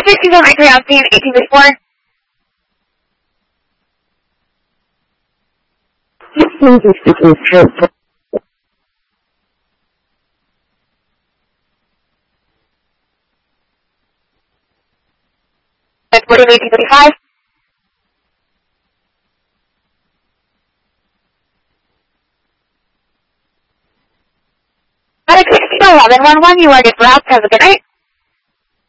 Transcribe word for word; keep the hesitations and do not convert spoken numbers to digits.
sixty on Anchor Outstanding, eighteen fifty-four. That's fourteen, eighteen fifty-five. At sixty eleven one one, you are good route. Have a good night.